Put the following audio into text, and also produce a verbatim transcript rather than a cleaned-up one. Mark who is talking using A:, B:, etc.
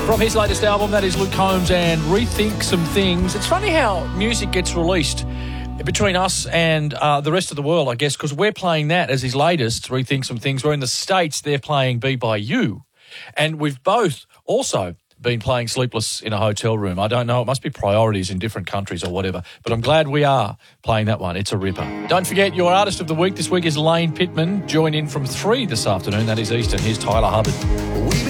A: From his latest album, that is Luke Combs and Rethink Some Things. It's funny how music gets released between us and uh, the rest of the world, I guess, because we're playing that as his latest, Rethink Some Things. We're in the States, they're playing Be By You. And we've both also been playing Sleepless in a Hotel Room. I don't know, it must be priorities in different countries or whatever, but I'm glad we are playing that one. It's a ripper. Don't forget, your artist of the week this week is Lane Pittman. Join in from three this afternoon, that is Eastern. Here's Tyler Hubbard.